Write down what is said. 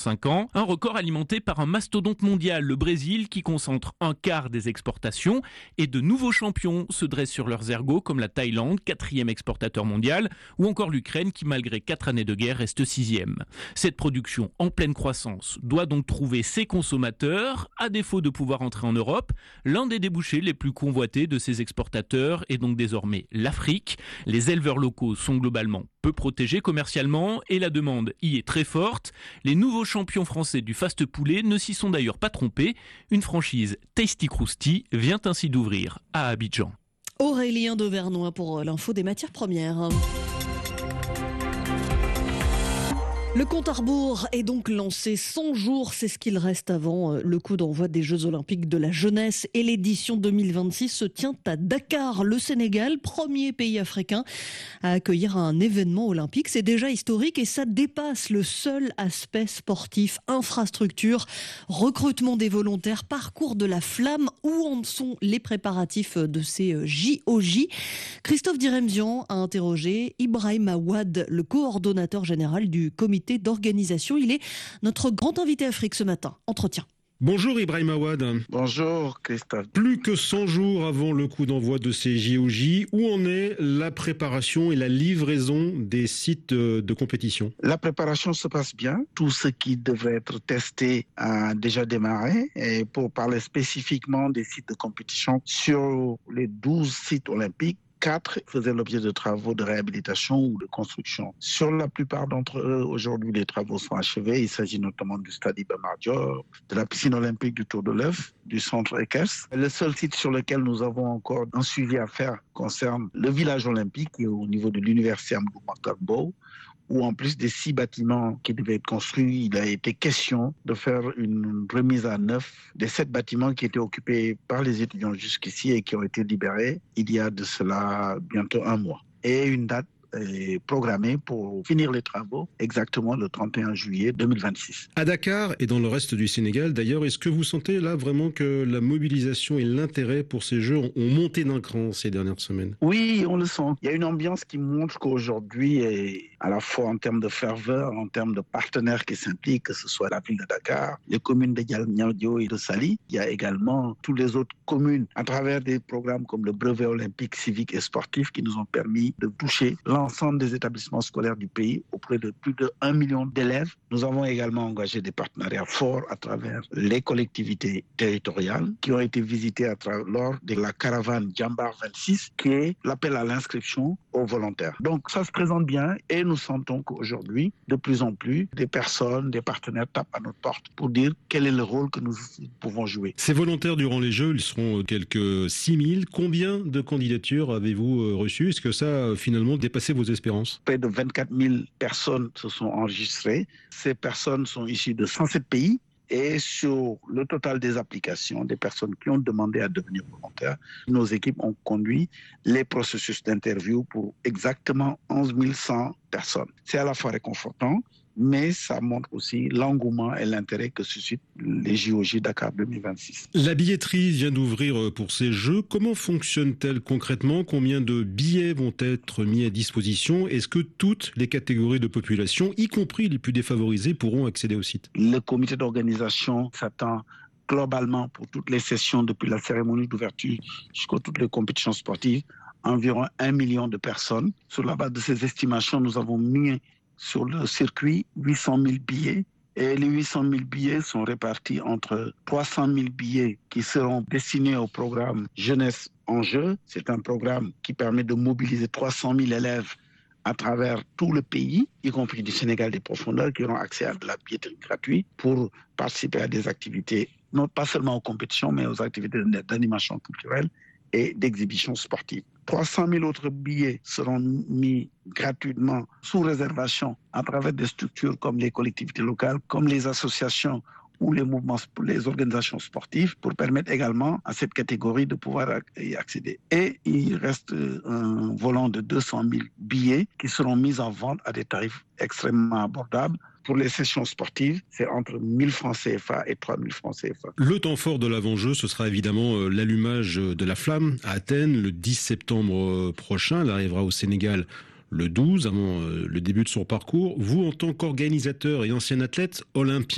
5 ans. Un record alimenté par un mastodonte mondial, le Brésil, qui concentre un quart des exportations. Et de nouveaux champions se dressent sur leurs ergots, comme la Thaïlande, 4e exportateur mondial, ou encore l'Ukraine, qui malgré 4 années de guerre reste 6e. Cette production en pleine croissance doit donc trouver ses consommateurs, à défaut de pouvoir entrer en Europe. L'un des débouchés les plus convoités de ces exportateurs est donc désormais l'Afrique. Les éleveurs locaux sont globalement peu protégés commercialement et la demande y est très forte. Les nouveaux champions français du fast poulet ne s'y sont d'ailleurs pas trompés. Une franchise Tasty Krusty vient ainsi d'ouvrir à Abidjan. Aurélien Dauvernois pour l'info des matières premières. Le compte à rebours est donc lancé. 100 jours, c'est ce qu'il reste avant le coup d'envoi des Jeux Olympiques de la jeunesse. Et l'édition 2026 se tient à Dakar, le Sénégal, premier pays africain à accueillir un événement olympique. C'est déjà historique et ça dépasse le seul aspect sportif. Infrastructure, recrutement des volontaires, parcours de la flamme. Où en sont les préparatifs de ces JOJ ? Christophe Diremzian a interrogé Ibrahim Awad, le coordonnateur général du comité d'organisation. Il est notre grand invité Afrique ce matin. Entretien. Bonjour Ibrahim Awad. Bonjour Christophe. Plus que 100 jours avant le coup d'envoi de ces JOJ, où en est la préparation et la livraison des sites de compétition ? La préparation se passe bien. Tout ce qui devrait être testé a déjà démarré. Et pour parler spécifiquement des sites de compétition, sur les 12 sites olympiques, 4 faisaient l'objet de travaux de réhabilitation ou de construction. Sur la plupart d'entre eux, aujourd'hui, les travaux sont achevés. Il s'agit notamment du stade Iba Mar Diop, de la piscine olympique du Tour de l'Œuf, du centre équestre. Le seul site sur lequel nous avons encore un suivi à faire concerne le village olympique qui est au niveau de l'université Amadou Mahtar Mbow, où en plus des 6 bâtiments qui devaient être construits, il a été question de faire une remise à neuf des 7 bâtiments qui étaient occupés par les étudiants jusqu'ici et qui ont été libérés il y a de cela bientôt un mois. Et une date est programmée pour finir les travaux exactement le 31 juillet 2026. À Dakar et dans le reste du Sénégal d'ailleurs, est-ce que vous sentez là vraiment que la mobilisation et l'intérêt pour ces Jeux ont monté d'un cran ces dernières semaines ? Oui, on le sent. Il y a une ambiance qui montre qu'aujourd'hui, à la fois en termes de ferveur, en termes de partenaires qui s'impliquent, que ce soit la ville de Dakar, les communes de Diamniadio et de Saly, il y a également toutes les autres communes à travers des programmes comme le brevet olympique, civique et sportif qui nous ont permis de toucher l'ensemble des établissements scolaires du pays auprès de plus de 1 million d'élèves. Nous avons également engagé des partenariats forts à travers les collectivités territoriales qui ont été visitées lors de la caravane Djambar 26 qui est l'appel à l'inscription aux volontaires. Donc ça se présente bien et nous sentons qu'aujourd'hui, de plus en plus, des personnes, des partenaires tapent à notre porte pour dire quel est le rôle que nous pouvons jouer. Ces volontaires durant les Jeux, ils seront quelques 6000. Combien de candidatures avez-vous reçues ? Est-ce que ça a finalement dépassé vos espérances ? Près de 24 000 personnes se sont enregistrées. Ces personnes sont issues de 107 pays. Et sur le total des applications, des personnes qui ont demandé à devenir volontaires, nos équipes ont conduit les processus d'interview pour exactement 11 100 personnes. C'est à la fois réconfortant, mais ça montre aussi l'engouement et l'intérêt que suscitent les JOJ Dakar 2026. La billetterie vient d'ouvrir pour ces Jeux. Comment fonctionne-t-elle concrètement ? Combien de billets vont être mis à disposition ? Est-ce que toutes les catégories de population, y compris les plus défavorisées, pourront accéder au site ? Le comité d'organisation s'attend globalement pour toutes les sessions, depuis la cérémonie d'ouverture jusqu'à toutes les compétitions sportives, environ 1 million de personnes. Sur la base de ces estimations, nous avons mis sur le circuit 800 000 billets et les 800 000 billets sont répartis entre 300 000 billets qui seront destinés au programme Jeunesse en Jeu. C'est un programme qui permet de mobiliser 300 000 élèves à travers tout le pays, y compris du Sénégal des profondeurs, qui auront accès à de la billetterie gratuite pour participer à des activités, non pas seulement aux compétitions, mais aux activités d'animation culturelle et d'exhibition sportive. 300 000 autres billets seront mis gratuitement sous réservation à travers des structures comme les collectivités locales, comme les associations ou les mouvements, les organisations sportives, pour permettre également à cette catégorie de pouvoir y accéder. Et il reste un volant de 200 000 billets qui seront mis en vente à des tarifs extrêmement abordables. Pour les sessions sportives, c'est entre 1 000 francs CFA et 3 000 francs CFA. Le temps fort de l'avant-jeu, ce sera évidemment l'allumage de la flamme à Athènes le 10 septembre prochain. Elle arrivera au Sénégal le 12, avant le début de son parcours. Vous, en tant qu'organisateur et ancien athlète olympien,